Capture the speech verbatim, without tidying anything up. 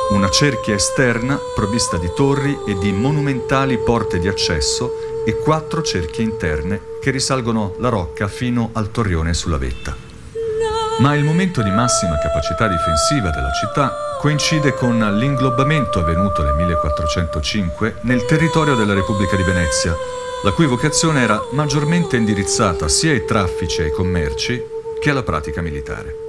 una cerchia esterna provvista di torri e di monumentali porte di accesso e quattro cerchie interne che risalgono la rocca fino al torrione sulla vetta. Ma il momento di massima capacità difensiva della città coincide con l'inglobamento avvenuto nel millequattrocentocinque nel territorio della Repubblica di Venezia, la cui vocazione era maggiormente indirizzata sia ai traffici e ai commerci che alla pratica militare.